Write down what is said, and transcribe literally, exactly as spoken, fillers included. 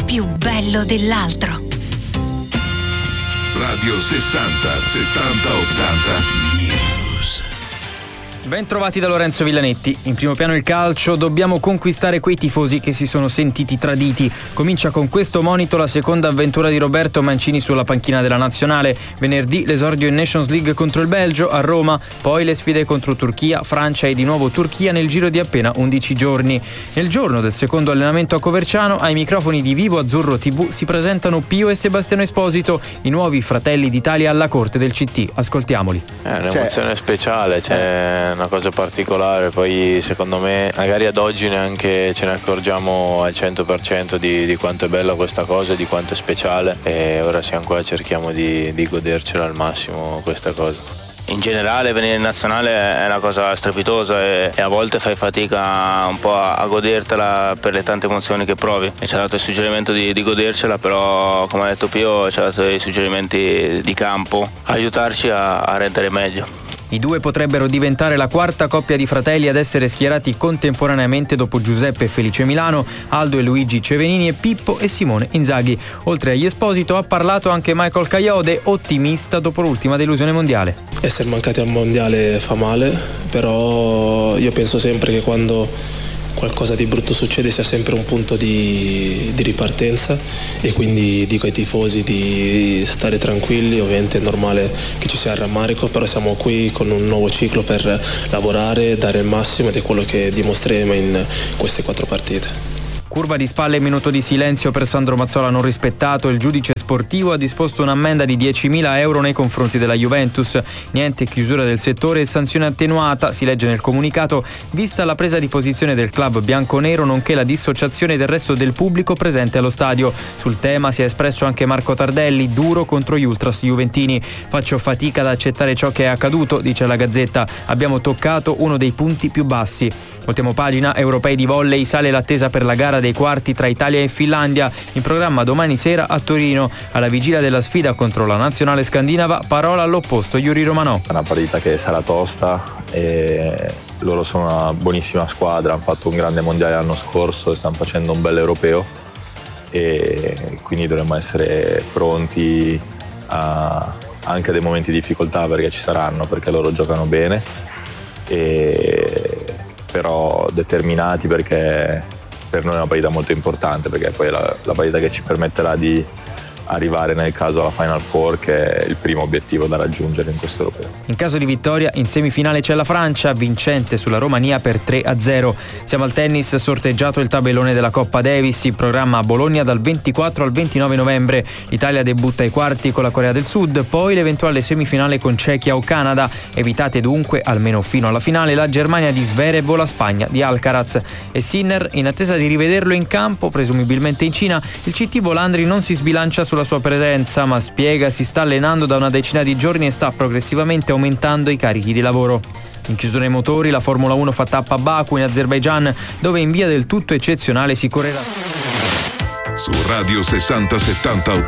più bello dell'altro. Radio sessanta settanta ottanta News. Ben trovati da Lorenzo Villanetti. In primo piano il calcio, dobbiamo conquistare quei tifosi che si sono sentiti traditi. Comincia con questo monito la seconda avventura di Roberto Mancini sulla panchina della nazionale. Venerdì l'esordio in Nations League contro il Belgio a Roma, poi le sfide contro Turchia, Francia e di nuovo Turchia nel giro di appena undici giorni. Nel giorno del secondo allenamento a Coverciano, ai microfoni di Vivo Azzurro tivù si presentano Pio e Sebastiano Esposito, i nuovi fratelli d'Italia alla corte del C T. Ascoltiamoli. È un'emozione cioè, speciale, c'è una cosa particolare, poi secondo me magari ad oggi neanche ce ne accorgiamo al cento per cento di, di quanto è bella questa cosa e di quanto è speciale, e ora siamo qua e cerchiamo di, di godercela al massimo questa cosa. In generale venire in nazionale è una cosa strepitosa e, e a volte fai fatica un po' a, a godertela per le tante emozioni che provi. E ci ha dato il suggerimento di, di godercela, però come ha detto Pio ci ha dato i suggerimenti di campo, aiutarci a, a rendere meglio. I due potrebbero diventare la quarta coppia di fratelli ad essere schierati contemporaneamente dopo Giuseppe e Felice Milano, Aldo e Luigi Cevenini e Pippo e Simone Inzaghi. Oltre agli Esposito ha parlato anche Michael Kayode, ottimista dopo l'ultima delusione mondiale. Essere mancati al mondiale fa male, però io penso sempre che quando qualcosa di brutto succede sia sempre un punto di, di ripartenza, e quindi dico ai tifosi di stare tranquilli. Ovviamente è normale che ci sia il rammarico, però siamo qui con un nuovo ciclo per lavorare, dare il massimo, ed è quello che dimostreremo in queste quattro partite. Curva di spalle e minuto di silenzio per Sandro Mazzola non rispettato. Il giudice sportivo ha disposto un'ammenda di diecimila euro nei confronti della Juventus. Niente chiusura del settore e sanzione attenuata, si legge nel comunicato, vista la presa di posizione del club bianconero nonché la dissociazione del resto del pubblico presente allo stadio. Sul tema si è espresso anche Marco Tardelli, duro contro gli ultras juventini. Faccio fatica ad accettare ciò che è accaduto, dice la Gazzetta. Abbiamo toccato uno dei punti più bassi. Voltiamo pagina. Europei di volley, sale l'attesa per la gara dei quarti tra Italia e Finlandia, in programma domani sera a Torino. Alla vigilia della sfida contro la nazionale scandinava, parola all'opposto Yuri Romanò. È una partita che sarà tosta e loro sono una buonissima squadra, hanno fatto un grande mondiale l'anno scorso e stanno facendo un bel europeo, e quindi dovremmo essere pronti a anche a dei momenti di difficoltà, perché ci saranno, perché loro giocano bene, e però determinati, perché per noi è una partita molto importante, perché poi è la, la partita che ci permetterà di arrivare nel caso alla Final Four, che è il primo obiettivo da raggiungere in questo europeo. In caso di vittoria, in semifinale c'è la Francia, vincente sulla Romania per tre a zero. Siamo al tennis, sorteggiato il tabellone della Coppa Davis, in programma a Bologna dal ventiquattro al ventinove novembre. L'Italia debutta ai quarti con la Corea del Sud, poi l'eventuale semifinale con Cechia o Canada. Evitate dunque, almeno fino alla finale, la Germania di Zverev o la Spagna di Alcaraz. E Sinner, in attesa di rivederlo in campo, presumibilmente in Cina, il C T Volandri non si sbilancia sulla la sua presenza, ma spiega si sta allenando da una decina di giorni e sta progressivamente aumentando i carichi di lavoro. In chiusura ai motori, la Formula uno fa tappa a Baku in Azerbaigian, dove in via del tutto eccezionale si correrà. Su Radio sessanta settanta ottanta